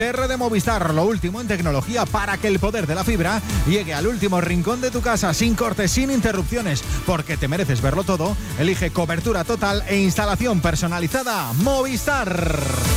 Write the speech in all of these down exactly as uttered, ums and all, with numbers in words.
R de Movistar, lo último en tecnología para que el poder de la fibra llegue al último rincón de tu casa, sin cortes, sin interrupciones, porque te mereces verlo todo. Elige cobertura total e instalación personalizada Movistar.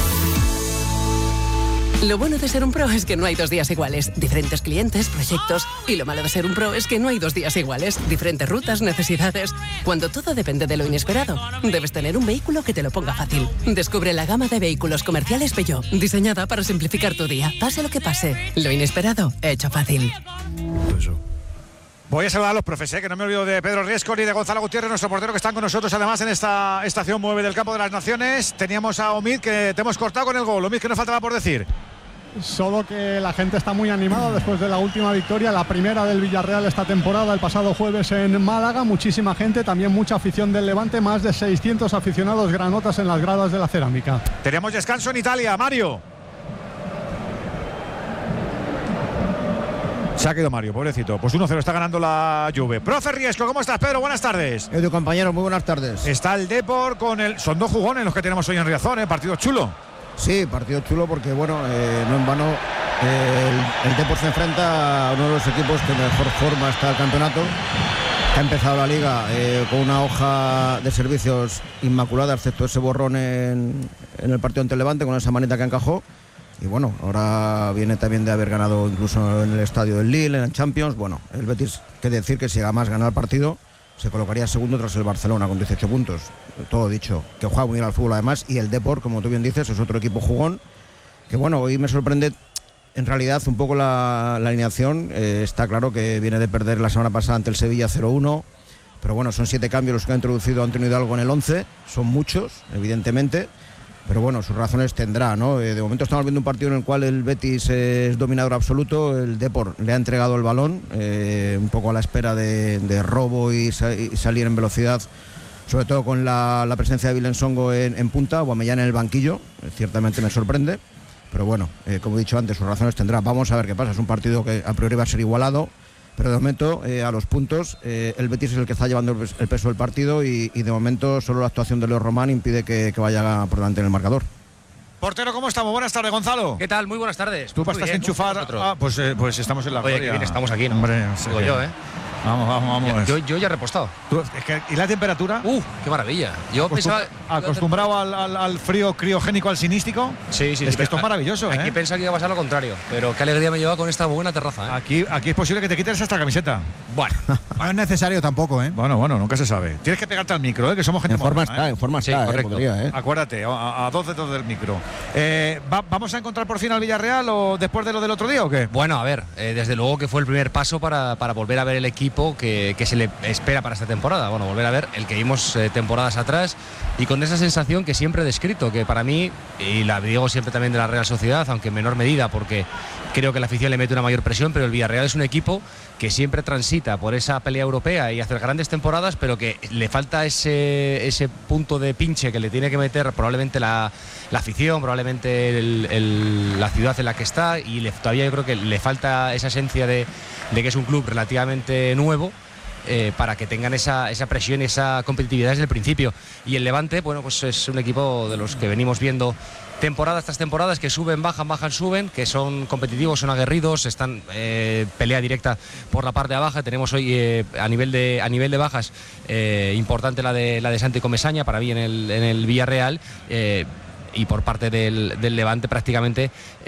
Lo bueno de ser un pro es que no hay dos días iguales. Diferentes clientes, proyectos. Y lo malo de ser un pro es que no hay dos días iguales. Diferentes rutas, necesidades. Cuando todo depende de lo inesperado, debes tener un vehículo que te lo ponga fácil. Descubre la gama de vehículos comerciales Peugeot, diseñada para simplificar tu día. Pase lo que pase, lo inesperado, hecho fácil. Voy a saludar a los profes, ¿eh? Que no me olvido de Pedro Riesco ni de Gonzalo Gutiérrez, nuestro portero, que están con nosotros además en esta estación nueve del Campo de las Naciones. Teníamos a Omid, que te hemos cortado con el gol. Omid, ¿qué nos faltaba por decir? Solo que la gente está muy animada después de la última victoria, la primera del Villarreal esta temporada, el pasado jueves en Málaga. Muchísima gente, también mucha afición del Levante, más de seiscientos aficionados granotas en las gradas de la Cerámica. Teníamos descanso en Italia, Mario. Se ha quedado Mario, pobrecito. Pues uno cero está ganando la Juve. Profe Riesco, ¿cómo estás, Pedro? Buenas tardes. Eh, tu compañero, muy buenas tardes. Está el Depor con el... Son dos jugones los que tenemos hoy en Riazor, ¿eh? Partido chulo. Sí, partido chulo porque, bueno, eh, no en vano, eh, el, el Depor se enfrenta a uno de los equipos que mejor forma está el campeonato. Ha empezado la liga eh, con una hoja de servicios inmaculada, excepto ese borrón en, en el partido ante el Levante, con esa manita que encajó. Y bueno, ahora viene también de haber ganado incluso en el estadio del Lille, en el Champions. Bueno, el Betis, que decir que si además gana el partido, se colocaría segundo tras el Barcelona con dieciocho puntos. Todo dicho, que juega muy bien al fútbol además. Y el Depor, como tú bien dices, es otro equipo jugón. Que bueno, hoy me sorprende en realidad un poco la, la alineación. Eh, está claro que viene de perder la semana pasada ante el Sevilla cero uno. Pero bueno, son siete cambios los que ha introducido Antonio Hidalgo en el once. Son muchos, evidentemente. Pero bueno, sus razones tendrá, ¿no? Eh, de momento estamos viendo un partido en el cual el Betis es dominador absoluto. El Depor le ha entregado el balón, eh, un poco a la espera de, de robo y, sa- y salir en velocidad, sobre todo con la, la presencia de Vilensongo en, en punta, o Guamellán en el banquillo. Eh, ciertamente me sorprende, pero bueno, eh, como he dicho antes, sus razones tendrá. Vamos a ver qué pasa. Es un partido que a priori va a ser igualado, pero de momento, eh, a los puntos, eh, el Betis es el que está llevando el peso del partido y, y de momento solo la actuación de Leo Román impide que, que vaya por delante en el marcador. Portero, ¿cómo estamos? Buenas tardes, Gonzalo. ¿Qué tal? Muy buenas tardes. Tú Muy estás bien, enchufar. Ah, pues, eh, pues estamos en la Oye, gloria. que bien estamos aquí, ¿no? Hombre, no sé Digo qué. yo, ¿eh? Vamos, vamos, vamos. Yo, yo ya he repostado. Tú, es que, ¿y la temperatura? ¡Uh, qué maravilla! Yo Acostum- pensaba... ¿Acostumbrado al, al, al frío criogénico alcinístico? Sí, sí, Es sí, que esto es a- maravilloso, ¿eh? Aquí pensaba que iba a pasar lo contrario, pero qué alegría me lleva con esta buena terraza, ¿eh? Aquí, aquí es posible que te quites esta camiseta. Bueno, No es necesario tampoco, ¿eh? Bueno, bueno, nunca se sabe. Tienes que pegarte al micro, ¿eh? Que somos gente En forma moderna, está, ¿eh? en forma Sí, está, eh, correcto. podría, ¿eh? Acuérdate, a, a dos dedos del micro. Eh, ¿va- ¿Vamos a encontrar por fin al Villarreal o después de lo del otro día o qué? bueno, a ver, eh, desde luego que fue el primer paso para, para volver a ver el equipo que, que se le espera para esta temporada. Bueno, volver a ver el que vimos eh, temporadas atrás y con esa sensación que siempre he descrito, que para mí, y la digo siempre también de la Real Sociedad, aunque en menor medida, porque creo que la afición le mete una mayor presión, pero el Villarreal es un equipo que siempre transita por esa pelea europea y hace grandes temporadas, pero que le falta ese, ese punto de pinche que le tiene que meter probablemente la, la afición, probablemente el- el- la ciudad en la que está, y le- todavía yo creo que le falta esa esencia de, de que es un club relativamente nuevo. Eh, para que tengan esa, esa presión y esa competitividad desde el principio. Y el Levante, bueno, pues es un equipo de los que venimos viendo temporadas tras temporadas, que suben, bajan, bajan, suben, que son competitivos, son aguerridos, están eh, pelea directa por la parte de abajo. Tenemos hoy eh, a nivel de a nivel de bajas eh, importante la de la de Santi Comesaña para mí en el, en el Villarreal. Eh, y por parte del, del Levante prácticamente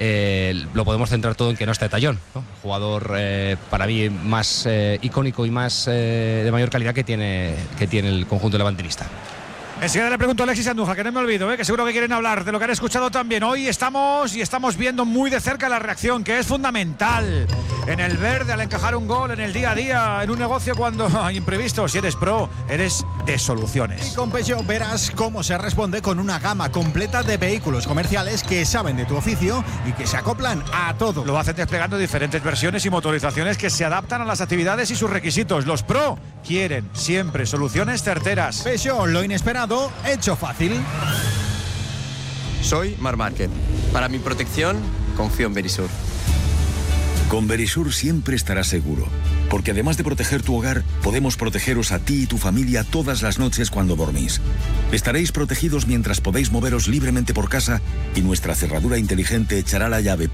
eh, lo podemos centrar todo en que no está Tallón, ¿no? Jugador eh, para mí más eh, icónico y más eh, de mayor calidad que tiene, que tiene el conjunto levantinista. Enseguida le pregunto a Alexis Andújar, que no me olvido, ¿eh? Que seguro que quieren hablar de lo que han escuchado también. Hoy estamos y estamos viendo muy de cerca la reacción, que es fundamental en el verde al encajar un gol en el día a día, en un negocio cuando hay imprevistos. Si eres pro, eres de soluciones. Y con Peugeot verás cómo se responde con una gama completa de vehículos comerciales que saben de tu oficio y que se acoplan a todo. Lo hacen desplegando diferentes versiones y motorizaciones que se adaptan a las actividades y sus requisitos. Los pro quieren siempre soluciones certeras. Peugeot, lo inesperado hecho fácil. Soy Marc Márquez. Para mi protección, confío en Verisur. Con Verisur siempre estarás seguro, porque además de proteger tu hogar, podemos protegeros a ti y tu familia todas las noches cuando dormís. Estaréis protegidos mientras podéis moveros libremente por casa y nuestra cerradura inteligente echará la llave